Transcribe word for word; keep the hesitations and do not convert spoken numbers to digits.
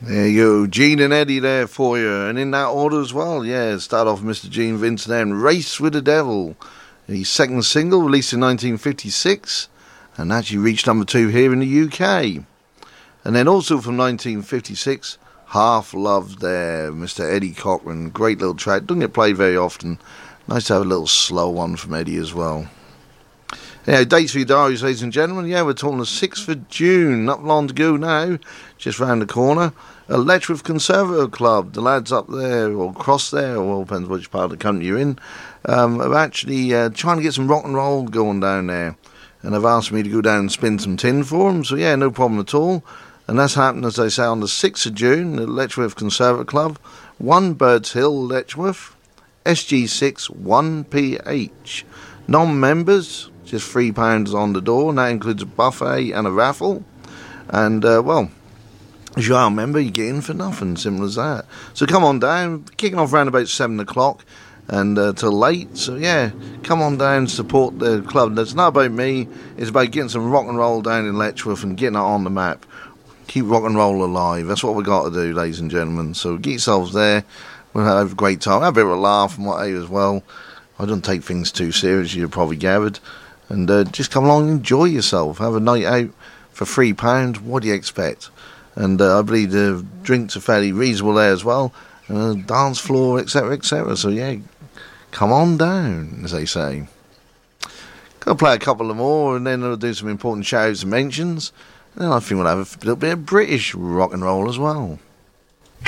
There you go, Gene and Eddie there for you, and in that order as well. Yeah, start off Mister Gene Vincent and Race with the Devil, his second single released in nineteen fifty-six, and actually reached number two here in the U K. And then also from nineteen fifty-six, Half Love there, Mister Eddie Cochran, great little track, doesn't get played very often. Nice to have a little slow one from Eddie as well. Yeah, dates for your diaries, ladies and gentlemen. Yeah, we're talking the sixth of June, not long to go now, just round the corner. Uh, Letchworth Conservative Club, the lads up there, or across there, or well, depends which part of the country you're in, um, are actually uh, trying to get some rock and roll going down there. And they've asked me to go down and spin some tin for them, so yeah, no problem at all. And that's happening, as I say, on the sixth of June, at Letchworth Conservative Club, one Birds Hill, Letchworth, S G six one P H. Non-members, just three pounds on the door, and that includes a buffet and a raffle. And, uh, well, as you are a member, you get in for nothing, simple as that. So come on down, kicking off around about seven o'clock and uh, till late. So, yeah, come on down, support the club. It's not about me, it's about getting some rock and roll down in Letchworth and getting it on the map. Keep rock and roll alive. That's what we've got to do, ladies and gentlemen. So get yourselves there. We'll have a great time. Have a bit of a laugh and what have you as well. I don't take things too seriously, you've probably gathered. And uh, just come along and enjoy yourself. Have a night out for three pounds. What do you expect? And uh, I believe the drinks are fairly reasonable there as well. Uh, dance floor, et cetera, et cetera. So, yeah, come on down, as they say. Gonna play a couple of more, and then I'll do some important shout-outs and mentions. And then I think we'll have a little bit of British rock and roll as well.